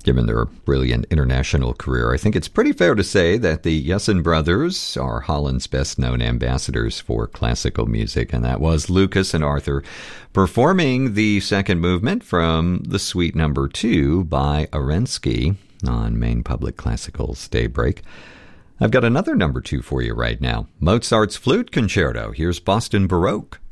given their brilliant international career. I think it's pretty fair to say that the Jessen brothers are Holland's best-known ambassadors for classical music, and that was Lucas and Arthur performing the second movement from the Suite Number 2 by Arensky on Maine Public Classical's Daybreak. I've got another number 2 for you right now, Mozart's Flute Concerto. Here's Boston Baroque.